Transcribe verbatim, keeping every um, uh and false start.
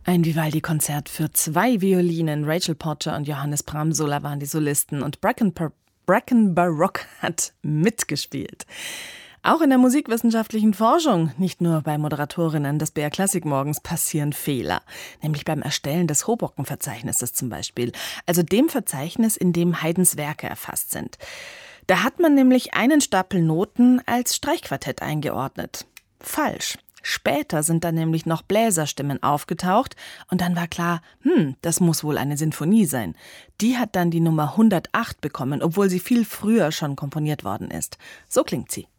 Ein Vivaldi-Konzert für zwei Violinen. Rachel Porcher und Johannes Bramsola waren die Solisten und Bracken, Bracken Baroque hat mitgespielt. Auch in der musikwissenschaftlichen Forschung, nicht nur bei Moderatorinnen des B R Klassikmorgens, passieren Fehler. Nämlich beim Erstellen des Hoboken-Verzeichnisses zum Beispiel. Also dem Verzeichnis, in dem Haydns Werke erfasst sind. Da hat man nämlich einen Stapel Noten als Streichquartett eingeordnet. Falsch. Später sind dann nämlich noch Bläserstimmen aufgetaucht und dann war klar, hm, das muss wohl eine Sinfonie sein. Die hat dann die Nummer hundertacht bekommen, obwohl sie viel früher schon komponiert worden ist. So klingt sie.